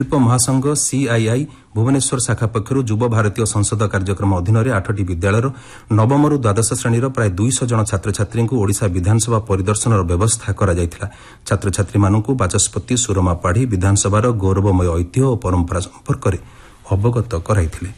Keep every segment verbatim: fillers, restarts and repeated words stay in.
शिल्प महासंघ सीआईआई भुवनेश्वर शाखा पक्षर युव भारतीय संसद कार्यक्रम अधीन आठटी विद्यालयर नवम रु द्वादश श्रेणीर प्राय दुईश जन छात्र छात्री ओडिशा विधानसभा परिदर्शन व्यवस्था छात्र छात्री मानू बाचस्पति सुरमा पाढ़ी विधानसभार गौरवमय ऐतिह्य और परंपरा संपर्क में अवगत कराइथिले।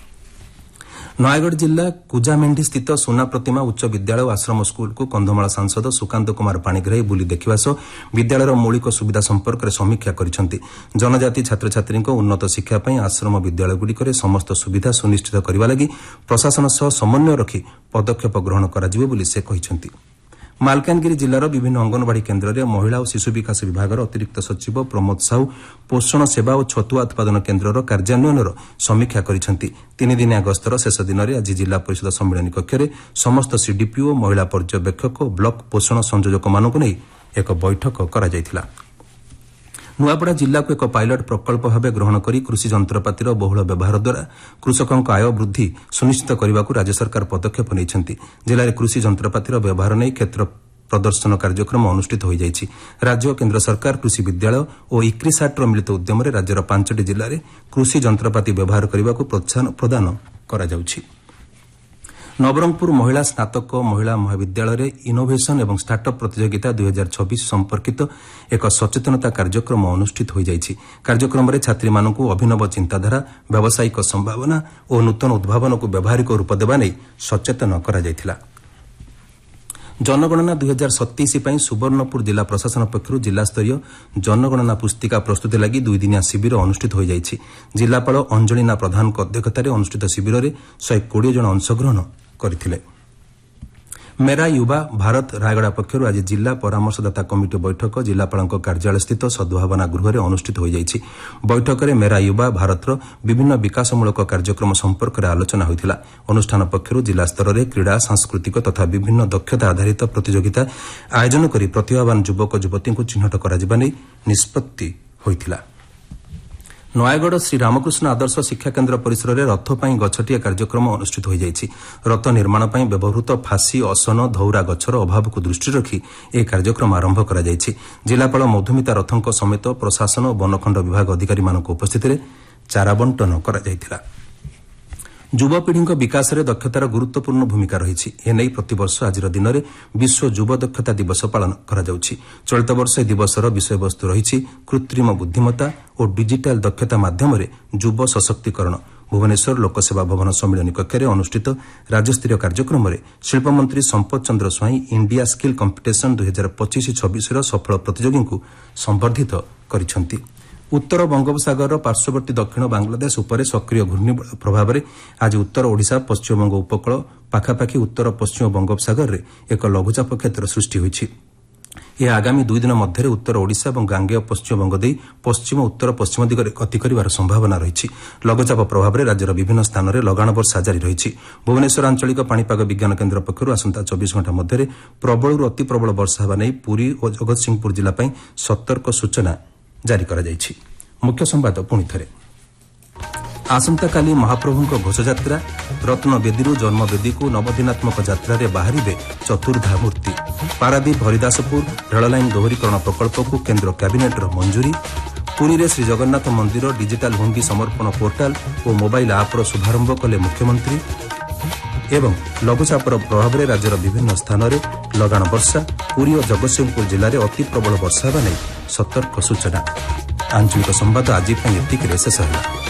नयागढ़ जिला कुजामेंढी स्थित सोना प्रतिमा उच्च विद्यालय और आश्रम स्कूल को कंधमाल सांसद सुकांत कुमार पाणिग्राही बुली देखा सह विद्यालयर मौलिक सुविधा संपर्क में समीक्षा करिसेंति। जनजाति छात्र छात्री उन्नत शिक्षा आश्रम विद्यालयगुड़िक समस्त सुविधा सुनिश्चित करने लगी प्रशासन सह समन्वय रखी पदक्षेप ग्रहण कराजिबो बोली से कहिसेंति। मालकानगिरी जिलार विभिन्न अंगनवाड़ी केन्द्र में महिला और शिशु विकास विभाग अतिरिक्त सचिव प्रमोद साहू पोषण सेवा और छतुआ उत्पादन केन्द्र कार्यान्वयन समीक्षा करिसेंति। तीन दिनिया गस्तर शेष दिन में आज जिला परिषद सम्मेलन कक्ष में समस्त सीडीपीओ महिला पर्यवेक्षक और ब्लॉक पोषण संयोजक मानक नहीं एक बैठक करा। नुआपड़ा जिला को एक पायलट प्रकल्प भाव ग्रहण कर कृषि जंत्रपातिर बहुल व्यवहार द्वारा कृषकों आय वृद्धि सुनिश्चित करने को राज्य सरकार पदक्षेप नहीं। जिले में कृषि जंत्रपातिर व्यवहार नहीं क्षेत्र प्रदर्शन कार्यक्रम अनुष्ठित हो जाएगी। राज्य और केन्द्र सरकार कृषि विद्यालय और इक्रिसाट्र मिलित उद्यम राज्यर पांचटी जिले में कृषि जंत्रपाति व्यवहार करने को प्रोत्साहन प्रदान करा जाउछि। नवरंगपुर महिला स्नातक महिला महाविद्यालय इनोभेशन एवं स्टार्टअप प्रतियोगिता दुई हजार छब्बीस संपर्कित एक सचेतनता कार्यक्रम अनुष्ठित हो जाएगी। कार्यक्रम में छात्री मानू अभिनव चिंताधारा व्यावसायिक संभावना और नूतन उद्भावन को व्यावहारिक रूप देवा नहीं सचेतन करा जायथिला। जनगणना दुई हजार सतैश सुवर्णपुर जिला प्रशासन पक्षर जिलास्तरीय जनगणना पुस्तिका प्रस्तुति लगी दुई दिनिया शिविर अनुष्ठित हो जाएगी। जिलापाल अंजलिना प्रधान अध्यक्षतार अनुष्ठित शिविर में शहे कोड़े जन अंशग्रहण करथिले। मेरा युवा भारत रायगड़ा पक्षर आज जिला परामर्शदाता कमिटी बैठक जिलापाल कार्यालय स्थित सद्भावना गृह में अनुष्ठित हो जाएगी। बैठक में मेरा युवा भारतर विभिन्न विकासमूलक कार्यक्रम संपर्क में आलोचना होइथिला। अनुष्ठान पक्षर जिला स्तर में क्रीड़ा सांस्कृतिक तथा विभिन्न दक्षता आधारित प्रतियोगिता आयोजन कर प्रतिभावान युवक युवती को चिन्हट कराजिबा नै निष्पत्ति होइथिला। नयागढ़ श्री रामकृष्ण आदर्श शिक्षा केन्द्र परिसर में रथ पर गछटिया कार्यक्रम अनुष्ठित हो जाएगी। रथ निर्माण पर व्यवहृत फासी असन धौरा गछर अभाव को दृष्टि रखी यह कार्यक्रम आरंभ करा जायछि। जिलापाल मधुमिता रथों समेत प्रशासन और बनखंड विभाग अधिकारी मानक उपस्थित चारा बंटन करा जायथिला। युवपीढ़ी विकास में दक्षतार गुरुत्वपूर्ण भूमिका रही एने प्रतिवर्ष आज दिन में विश्व युव दक्षता दिवस पालन करा जाउछि। चलित वर्ष ए दिवसर विषयवस्तु रही कृत्रिम बुद्धिमत्ता और डिजिटाल दक्षता माध्यम युव सशक्तिकरण। भुवनेश्वर लोकसेवा भवन सम्मेलन कक्ष में अनुष्ठित राज्यस्तरीय कार्यक्रम में शिल्पमंत्री संपत चंद्र स्वाई इंडिया स्किल कंपिटिशन दुई हजार पचिश छब्बीस सफल प्रतियोगी को संबर्धित करिसेंति। उत्तर बंगोपसागर पार्श्ववर्ती दक्षिण बांग्लादेश उपर सक्रिय घूर्णिबल प्रभाव में आज उत्तर ओडिशा पश्चिमबंग उपकूल पाखापाखि उत्तर पश्चिम बंगोपसागर में एक लघुचाप क्षेत्र सृष्टि होइछि। यह आगामी दुई दिन मध्य उत्तर ओडिशा और गांगेय पश्चिमबंग दे पश्चिम उत्तर पश्चिम दिगरे गति करिवार संभावना रही। लघुचाप प्रभाव में राज्यर विभिन्न स्थान में लगाण वर्षा जारी रही। भुवनेश्वर आंचलिक पाणीपाग विज्ञान केन्द्र पक्षर आसंता चौबीस घंटा मध्य प्रबल अति प्रबल वर्षा होगा नहीं पुरी और जगतसिंहपुर जिला सतर्क सूचना जारी करा जायछि। मुख्य संवाद पुणी थे। आसंता काली महाप्रभुंक घोषयात्रा रत्नवेदी जन्मवेदी को नवदिनात्मक यात्रा बाहर चतुर्धा मूर्ति। पारादीप हरिदासपुर रेललाइन दोहरीकरण प्रकल्प को केन्द्र कैबिनेट मंजूरी। पुरी रे श्री जगन्नाथ मंदिर डिजिटाल हुंडी समर्पण पोर्टाल और मोबाइल आप्र शुभारंभ कले मुख्यमंत्री। एवं लघुचापर प्रभाव में राज्यर विभिन्न स्थान में लगाण वर्षा। पुरी और जगतसिंहपुर जिले में अति प्रबल वर्षा नहीं सतर्क सूचना। आंचलिक संवाद आज शेष है।